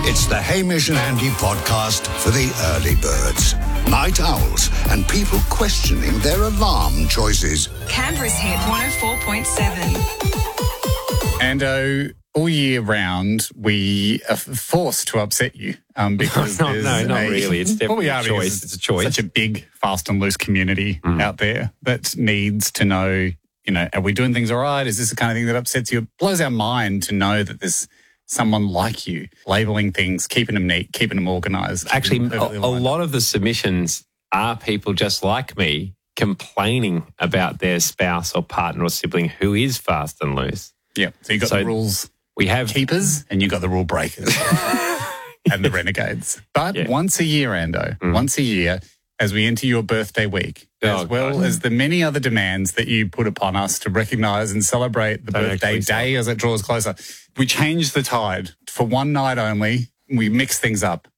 It's the Hamish and Andy podcast for the early birds. Night owls and people questioning their alarm choices. Canberra's Hit 104.7. And all year round, we are forced to upset you because no, not really. It's definitely a choice. It's a choice. Such a big, fast and loose community out there that needs to know, are we doing things all right? Is this the kind of thing that upsets you? It blows our mind to know that there's someone like you labeling things, keeping them neat, keeping them organised. Actually, a lot of the submissions are people just like me complaining about their spouse or partner or sibling who is fast and loose. Yeah, so you've got the rules keepers and you've got the rule breakers and the renegades. But once a year, Ando, once a year, as we enter your birthday week, as the many other demands that you put upon us to recognise and celebrate the birthday day as it draws closer, we change the tide for one night only. We mix things up